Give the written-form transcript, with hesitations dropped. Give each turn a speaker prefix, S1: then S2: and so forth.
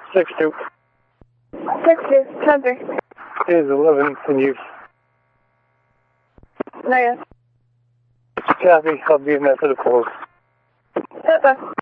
S1: 6-2.
S2: 6-2. Transfer.
S1: Is 11 in use.
S2: Negative.
S1: Copy. I'll be in there for the calls.
S2: Hit